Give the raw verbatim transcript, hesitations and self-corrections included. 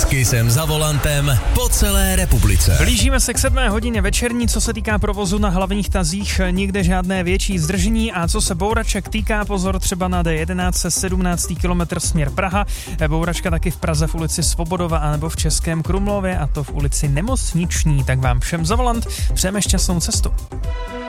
S Kissem za volantem po celé republice. Blížíme se k sedmé hodině večerní, co se týká provozu na hlavních tazích, nikde žádné větší zdržení a co se bouraček týká, pozor třeba na D jedenáct se sedmnáctý kilometr směr Praha, bouračka taky v Praze v ulici Svobodova anebo v Českém Krumlově a to v ulici Nemocniční, tak vám všem za volant přejeme šťastnou cestu.